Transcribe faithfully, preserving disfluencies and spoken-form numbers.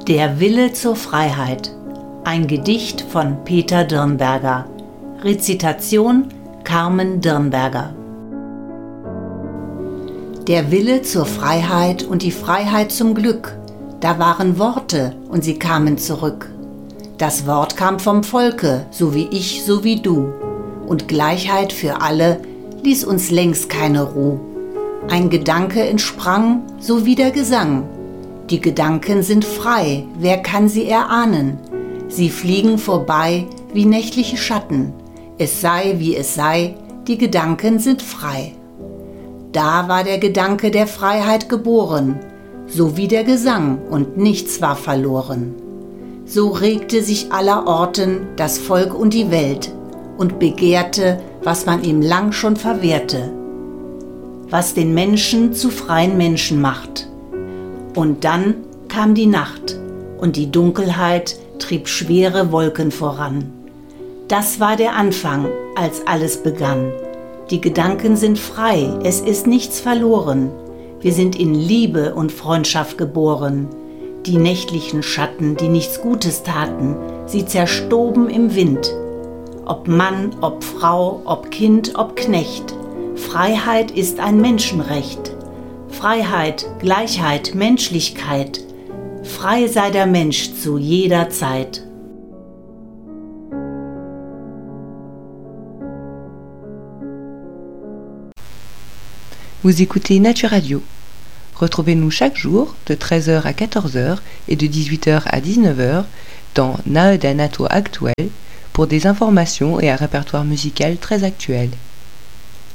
Der Wille zur Freiheit. Ein Gedicht von Peter Dirnberger. Rezitation Carmen Dirnberger. Der Wille zur Freiheit und die Freiheit zum Glück, da waren Worte und sie kamen zurück. Das Wort kam vom Volke, so wie ich, so wie du. Und Gleichheit für alle ließ uns längst keine Ruh. Ein Gedanke entsprang, so wie der Gesang. Die Gedanken sind frei, wer kann sie erahnen? Sie fliegen vorbei wie nächtliche Schatten. Es sei, wie es sei, die Gedanken sind frei. Da war der Gedanke der Freiheit geboren, so wie der Gesang, und nichts war verloren. So regte sich allerorten das Volk und die Welt und begehrte, was man ihm lang schon verwehrte, was den Menschen zu freien Menschen macht. Und dann kam die Nacht und die Dunkelheit trieb schwere Wolken voran. Das war der Anfang, als alles begann. Die Gedanken sind frei, es ist nichts verloren. Wir sind in Liebe und Freundschaft geboren. Die nächtlichen Schatten, die nichts Gutes taten, sie zerstoben im Wind. Ob Mann, ob Frau, ob Kind, ob Knecht, Freiheit ist ein Menschenrecht. Freiheit, Gleichheit, Menschlichkeit, frei sei der Mensch zu jeder Zeit. Vous écoutez Nature Radio. Retrouvez-nous chaque jour de treize heures à quatorze heures et de dix-huit heures à dix-neuf heures dans Naedanato Actuel pour des informations et un répertoire musical très actuel.